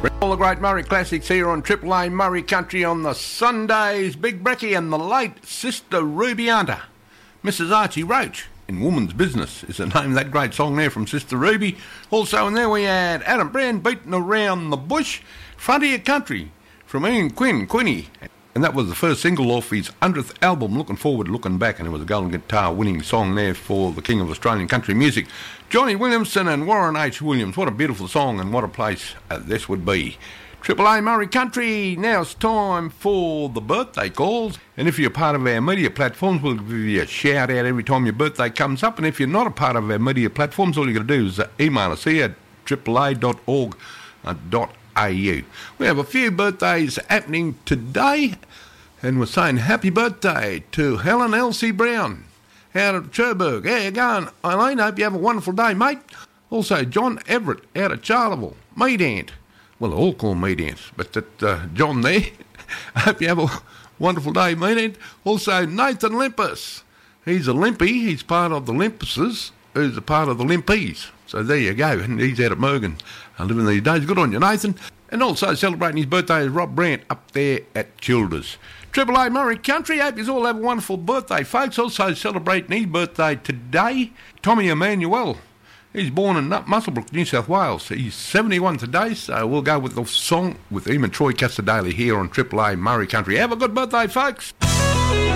All the great Murray classics here on Triple A Murray Country on the Sundays. Big Brecky and the late Sister Ruby Hunter. Mrs. Archie Roach in Woman's Business is the name of that great song there from Sister Ruby. Also in there we had Adam Brown, Beating Around the Bush, Frontier Country from Ian Quinny. And that was the first single off his 100th album, Looking Forward, Looking Back, and it was a Golden Guitar winning song there for the king of Australian country music, Johnny Williamson and Warren H. Williams. What a beautiful song and what a place this would be. Triple A Murray Country, now it's time for the birthday calls. And if you're part of our media platforms, we'll give you a shout out every time your birthday comes up. And if you're not a part of our media platforms, all you got to do is email us here at triplea.org.au. We have a few birthdays happening today, and we're saying happy birthday to Helen Elsie Brown out of Cherbourg. How you going, Eileen? Hope you have a wonderful day, mate. Also, John Everett out of Charleville, Meat Ant. Well, they all call Meat Ants, but that John there. Hope you have a wonderful day, Meat Ant. Also, Nathan Limpus. He's a Limpy. He's part of the Limpuses, who's a part of the Limpies. So there you go, and he's out at Mergen living these days. Good on you, Nathan. And also celebrating his birthday is Rob Brandt up there at Childers. Triple A Murray Country, hope you all have a wonderful birthday, folks. Also celebrating his birthday today, Tommy Emmanuel. He's born in Muswellbrook, New South Wales. He's 71 today, so we'll go with the song with him and Troy Casadale here on Triple A Murray Country. Have a good birthday, folks.